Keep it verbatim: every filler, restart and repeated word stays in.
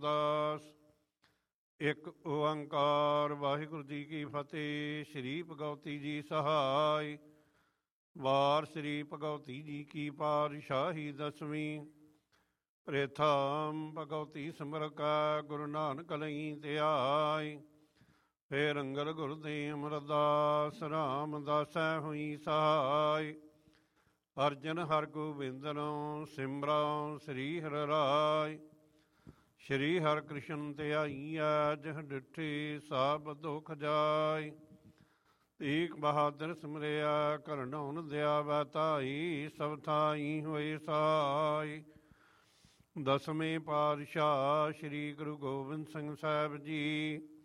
ਅਰਦਾਸ। ਇੱਕ ਓੰਕਾਰ ਵਾਹਿਗੁਰੂ ਜੀ ਕੀ ਫਤਿਹ। ਸ਼੍ਰੀ ਭਗਵਤੀ ਜੀ ਸਹਾਇ। ਵਾਰ ਸ਼੍ਰੀ ਭਗਵਤੀ ਜੀ ਕੀ ਪਾਤਸ਼ਾਹੀ ਦਸਵੀਂ। ਪ੍ਰੇਥਮ ਭਗਵਤੀ ਸਿਮਰ ਕੈ ਗੁਰੂ ਨਾਨਕ ਲਈ ਧਿਆਇ। ਫੇਰ ਅੰਗਦ ਗੁਰਦੇਵ ਅਮਰਦਾਸ ਰਾਮਦਾਸੈ ਹੋਈ ਸਹਾਇ। ਅਰਜਨ ਹਰ ਗੋਬਿੰਦਨੋ ਸਿਮਰਉ ਸ੍ਰੀ ਹਰਿ ਰਾਇ। ਸ਼੍ਰੀ ਹਰਿ ਕ੍ਰਿਸ਼ਨ ਧਿਆਈਐ ਜਿਹ ਡਿਠੀ ਸਭ ਦੁਖ ਜਾਇ। ਤੀਕ ਬਹਾਦਰ ਸਿਮਰਿਆ ਕਰਨਉ ਦਿਆਵੈ ਤਾਈ। ਸਭ ਥਾਈ ਹੋਏ ਸਹਾਇ। ਦਸਵੇਂ ਪਾਤਸ਼ਾਹ ਸ਼੍ਰੀ ਗੁਰੂ ਗੋਬਿੰਦ ਸਿੰਘ ਸਾਹਿਬ ਜੀ